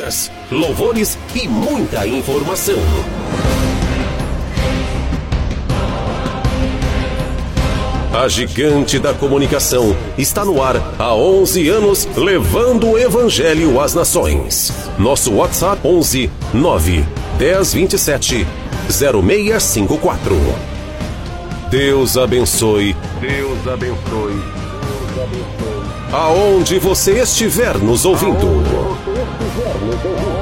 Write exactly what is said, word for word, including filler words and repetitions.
entrevistas, louvores e muita informação. A gigante da comunicação está no ar há onze anos, levando o evangelho às nações. Nosso WhatsApp onze nove dez vinte e sete zero seis cinco quatro. Deus abençoe. Deus abençoe. Deus abençoe. Aonde você estiver nos ouvindo. Aonde você estiver nos ouvindo.